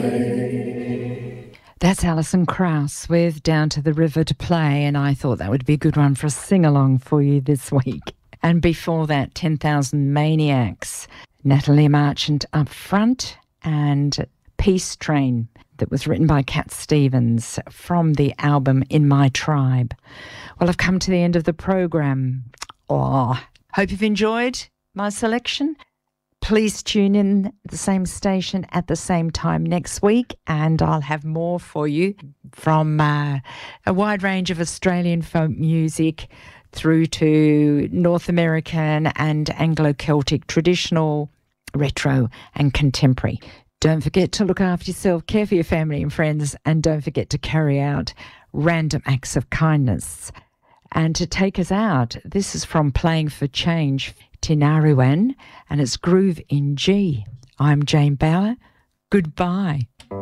That's Alison Krauss with Down to the River to Play, and I thought that would be a good one for a sing-along for you this week. And before that, 10,000 Maniacs, Natalie Marchant up front, and Peace Train, that was written by Cat Stevens from the album In My Tribe. Well, I've come to the end of the program. Hope you've enjoyed my selection. Please tune in the same station at the same time next week, and I'll have more for you from a wide range of Australian folk music through to North American and Anglo-Celtic, traditional, retro and contemporary. Don't forget to look after yourself, care for your family and friends, and don't forget to carry out random acts of kindness. And to take us out, this is from Playing for Change, Tinaruan, and it's Groove in G. I'm Jane Bauer. Goodbye.